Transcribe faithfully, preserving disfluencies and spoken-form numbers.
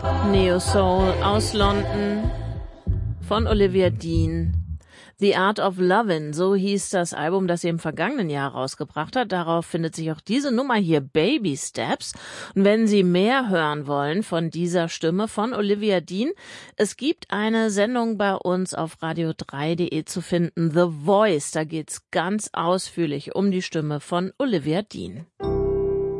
Neo Soul aus London von Olivia Dean. The Art of Lovin', so hieß das Album, das sie im vergangenen Jahr rausgebracht hat. Darauf findet sich auch diese Nummer hier, Baby Steps. Und wenn Sie mehr hören wollen von dieser Stimme von Olivia Dean, es gibt eine Sendung bei uns auf radio drei punkt de zu finden, The Voice. Da geht's ganz ausführlich um die Stimme von Olivia Dean.